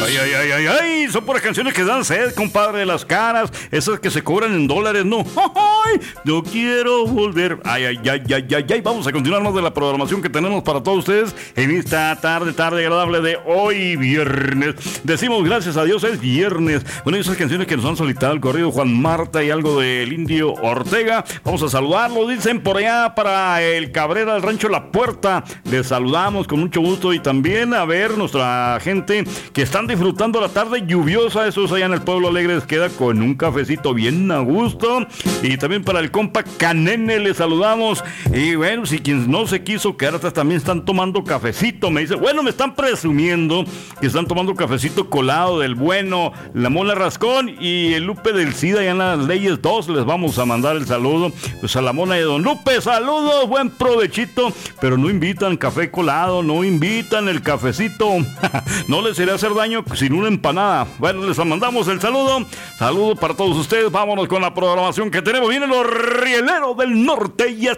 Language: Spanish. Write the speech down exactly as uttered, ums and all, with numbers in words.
Ay, ay, ay, ay, ay, son puras canciones que dan sed, compadre, de las caras, esas que se cobran en dólares, no. Ay, yo quiero volver. Ay, ay, ay, ay, ay, ay, vamos a continuar más de la programación que tenemos para todos ustedes en esta tarde, tarde agradable de hoy, viernes. Decimos gracias a Dios, es viernes. Bueno, y esas canciones que nos han solicitado el corrido Juan Marta y algo del Indio Ortega, vamos a saludarlo, dicen por allá para el Cabrera del Rancho La Puerta. Les saludamos con mucho gusto y también a ver nuestra gente que están disfrutando la tarde lluviosa, esos allá en el Pueblo Alegre les queda con un cafecito bien a gusto. Y también para el compa Canene les saludamos. Y bueno, si quien no se quiso quedar atrás también están tomando cafecito, me dice, bueno, me están presumiendo que están tomando cafecito colado del bueno, la Mona Rascón y el Lupe del SIDA allá en las Leyes dos, les vamos a mandar el saludo pues a la Mona y a don Lupe, saludos, buen provechito, pero no invitan café colado, no invitan el cafecito, no les irá a hacer daño sin una empanada. Bueno, les mandamos el saludo, saludo para todos ustedes, vámonos con la programación que tenemos, vienen los rieleros del norte y